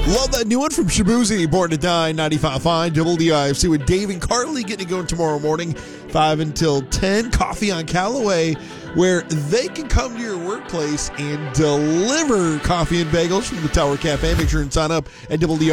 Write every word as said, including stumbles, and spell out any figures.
Love that new one from Shabuzi, Born to Die, ninety-five point five, W D I F C with Dave and Carly getting it going tomorrow morning, five until ten. Coffee on Callaway, where they can come to your workplace and deliver coffee and bagels from the Tower Cafe. Make sure and sign up at W D I F C.